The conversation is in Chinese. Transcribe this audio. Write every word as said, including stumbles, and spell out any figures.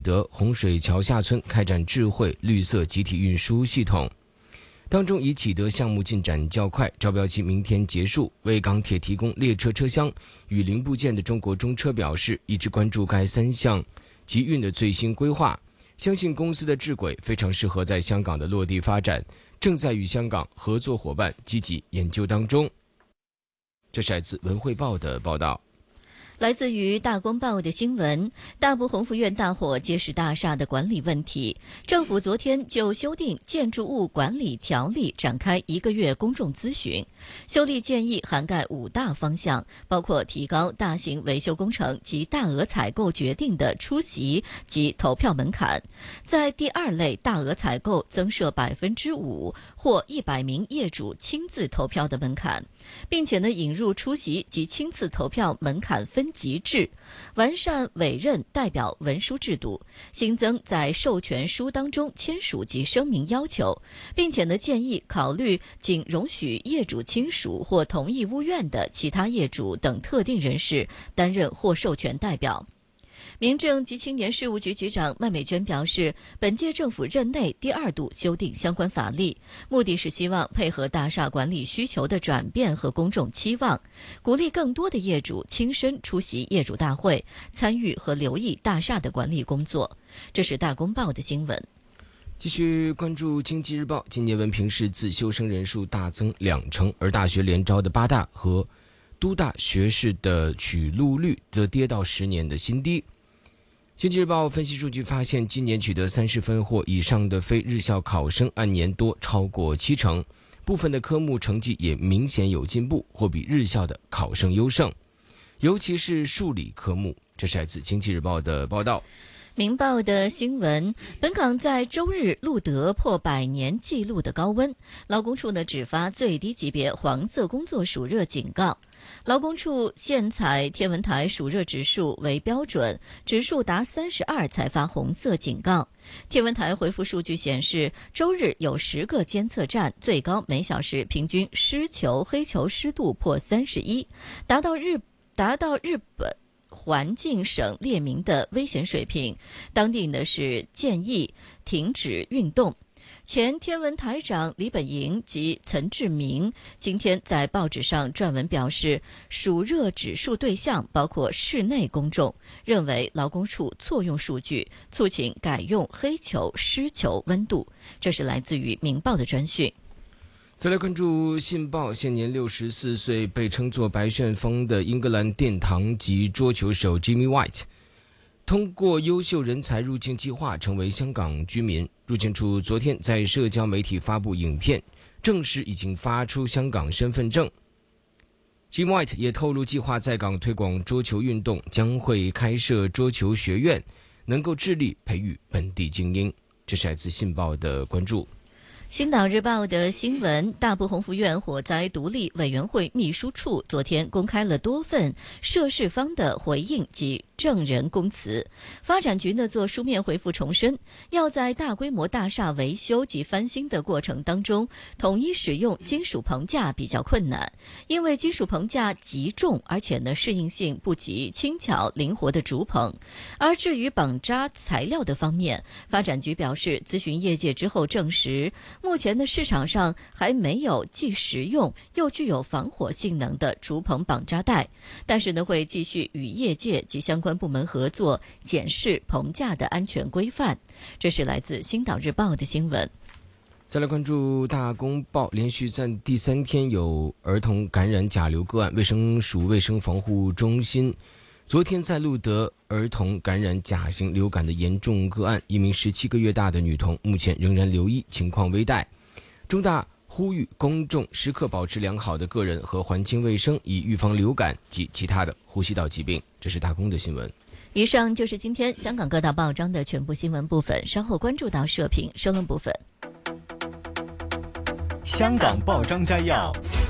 德洪水桥下村开展智慧绿色集体运输系统。当中以启德项目进展较快，招标期明天结束。为港铁提供列车车厢与零部件的中国中车表示，一直关注该三项集运的最新规划，相信公司的智轨非常适合在香港的落地发展，正在与香港合作伙伴积极研究当中。这是来自文汇报的报道。 来自于大公报的新闻，大埔宏福苑大火揭示大厦的管理问题。政府昨天就修订建筑物管理条例展开一个月公众咨询，修例建议涵盖五大方向，包括提高大型维修工程及大额采购决定的出席及投票门槛，在第二类大额采购增设百分之五或一百名业主亲自投票的门槛，并且呢引入出席及亲自投票门槛分级制，完善委任代表文书制度，新增在授权书当中签署及声明要求，并且呢建议考虑仅容许业主亲属或同意屋苑的其他业主等特定人士担任或授权代表。民政及青年事务局局长麦美娟表示，本届政府任内第二度修订相关法律，目的是希望配合大厦管理需求的转变和公众期望，鼓励更多的业主亲身出席业主大会，参与和留意大厦的管理工作。这是大公报的新闻。 继续关注经济日报，今年文凭试自修生人数大增两成，而大学联招的八大和都大学士的取录率则跌到十年的新低。经济日报分析数据发现，今年取得三十分或以上的非日校考生按年多超过七成，部分的科目成绩也明显有进步，或比日校的考生优胜，尤其是数理科目。这是来自经济日报的报道。 明报的新闻，本港在周日录得破百年纪录的高温，劳工处呢只发最低级别黄色工作暑热警告。劳工处现采天文台暑热指数为标准，指数达三十二才发红色警告。天文台回复数据显示，周日有十个监测站，最高每小时平均湿球黑球湿度破三十一，达到日达到日本环境省列明的危险水平，当地呢是建议停止运动。前天文台长李本营及岑志明今天在报纸上撰文表示，暑热指数对象包括室内公众，认为劳工处错用数据，促请改用黑球湿球温度。这是来自于明报的专讯。 再来关注信报，现年六十四岁，被称作白旋风的英格兰殿堂级桌球手 Jimmy White， 通过优秀人才入境计划成为香港居民。入境处昨天在社交媒体发布影片，证实已经发出香港身份证。Jimmy White 也透露，计划在港推广桌球运动，将会开设桌球学院，能够致力培育本地精英。这是来自信报的关注。 星岛日报的新闻，大埔宏福苑火灾独立委员会秘书处昨天公开了多份涉事方的回应及证人供词。发展局呢做书面回复重申，要在大规模大厦维修及翻新的过程当中，统一使用金属棚架比较困难，因为金属棚架极重，而且呢适应性不及轻巧灵活的竹棚。而至于绑扎材料的方面，发展局表示，咨询业界之后证实，目前的市场上还没有既实用又具有防火性能的竹棚绑扎带，但是呢会继续与业界及相关部门合作，检视棚架的安全规范。这是来自星岛日报的新闻。 再来关注大公报，连续在第三天有儿童感染甲流个案，卫生署卫生防护中心昨天在录得儿童感染甲型流感的严重个案，一名十七个月大的女童，目前仍然留医，情况危殆。中大呼吁公众时刻保持良好的个人和环境卫生，以预防流感及其他的呼吸道疾病。这是大公的新闻。 以上就是今天香港各大报章的全部新闻部分，稍后关注到社评社论部分。 香港报章摘要。